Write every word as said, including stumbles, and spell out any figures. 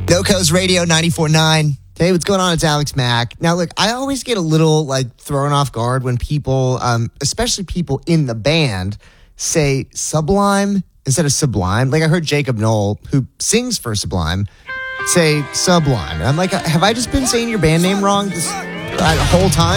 NoCo's Radio ninety-four point nine. Hey, what's going on? It's Alex Mack. Now, look, I always get a little, like, thrown off guard when people, um, especially people in the band, say Sublime instead of Sublime. Like, I heard Jacob Knoll, who sings for Sublime, say Sublime. I'm like, have I just been saying your band name wrong this uh, whole time?